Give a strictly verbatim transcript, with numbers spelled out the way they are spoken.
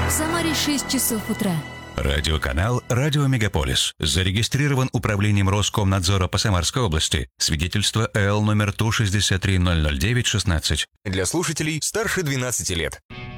В Самаре шесть часов утра. Радиоканал «Радио Мегаполис». Зарегистрирован Управлением Роскомнадзора по Самарской области. Свидетельство Л номер Ту шестьдесят три ноль ноль девять шестнадцать. Для слушателей старше двенадцати лет.